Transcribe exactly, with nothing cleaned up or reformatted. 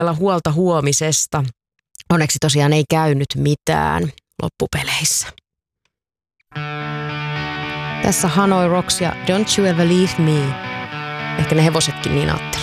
huolta huomisesta. Onneksi tosiaan ei käynyt mitään loppupeleissä. Tässä Hanoi Rocks ja Don't You Ever Leave Me. Ehkä ne hevosetkin niin ajatteli.